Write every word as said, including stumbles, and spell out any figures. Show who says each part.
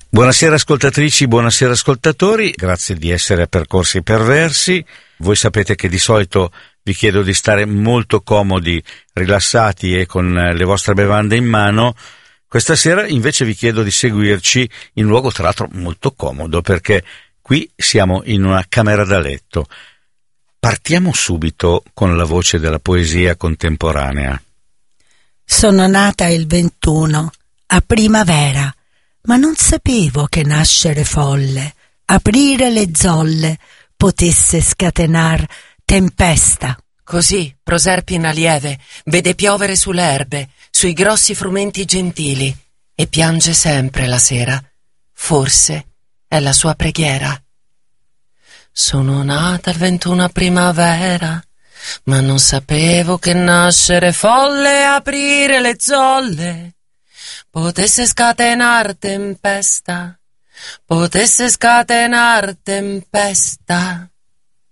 Speaker 1: Buonasera ascoltatrici, buonasera ascoltatori, grazie di essere a Percorsi Perversi. Voi sapete che di solito vi chiedo di stare molto comodi, rilassati e con le vostre bevande in mano. Questa sera invece vi chiedo di seguirci in un luogo tra l'altro molto comodo, perché qui siamo in una camera da letto. Partiamo subito con la voce della poesia contemporanea.
Speaker 2: Sono nata il ventuno, a primavera, ma non sapevo che nascere folle, aprire le zolle, potesse scatenar tempesta.
Speaker 3: Così Proserpina lieve vede piovere sulle erbe, sui grossi frumenti gentili, e piange sempre la sera. Forse è la sua preghiera. Sono nata il ventuno a primavera, ma non sapevo che nascere folle e aprire le zolle potesse scatenar tempesta, potesse scatenar tempesta.